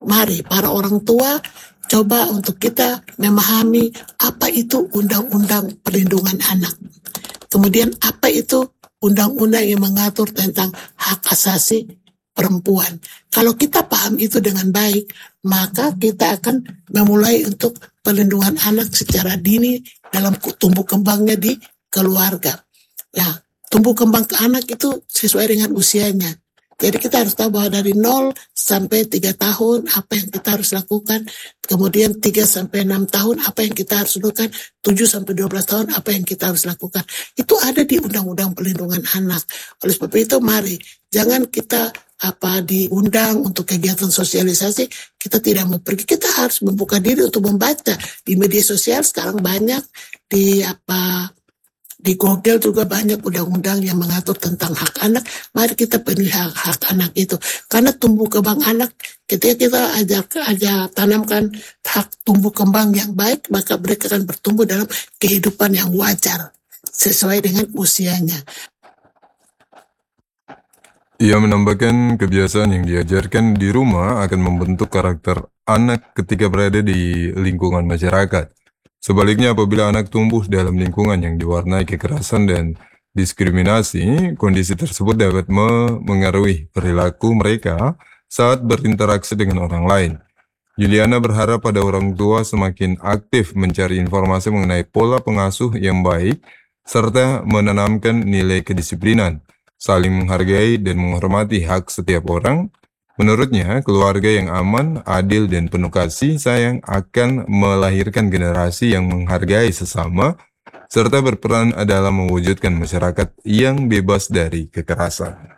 mari para orang tua coba untuk kita memahami apa itu Undang-Undang Perlindungan Anak. Kemudian apa itu undang-undang yang mengatur tentang hak asasi perempuan. Kalau kita paham itu dengan baik, maka kita akan memulai untuk perlindungan anak secara dini dalam tumbuh kembangnya di keluarga. Nah, tumbuh kembang ke anak itu sesuai dengan usianya. Jadi kita harus tahu bahwa dari 0 sampai 3 tahun apa yang kita harus lakukan, kemudian 3 sampai 6 tahun apa yang kita harus lakukan, 7 sampai 12 tahun apa yang kita harus lakukan. Itu ada di Undang-Undang Perlindungan Anak. Oleh sebab itu mari jangan kita diundang untuk kegiatan sosialisasi, kita tidak mau pergi, kita harus membuka diri untuk membaca di media sosial. Sekarang banyak di Google juga banyak undang-undang yang mengatur tentang hak anak. Mari kita penuhi hak anak itu, karena tumbuh kembang anak ketika kita ajak tanamkan hak tumbuh kembang yang baik, maka mereka akan bertumbuh dalam kehidupan yang wajar sesuai dengan usianya. Ia menambahkan kebiasaan yang diajarkan di rumah akan membentuk karakter anak ketika berada di lingkungan masyarakat. Sebaliknya, apabila anak tumbuh dalam lingkungan yang diwarnai kekerasan dan diskriminasi, kondisi tersebut dapat mengaruhi perilaku mereka saat berinteraksi dengan orang lain. Juliana berharap pada orang tua semakin aktif mencari informasi mengenai pola pengasuh yang baik, serta menanamkan nilai kedisiplinan, saling menghargai dan menghormati hak setiap orang. Menurutnya, keluarga yang aman, adil, dan penuh kasih sayang akan melahirkan generasi yang menghargai sesama, serta berperan dalam mewujudkan masyarakat yang bebas dari kekerasan.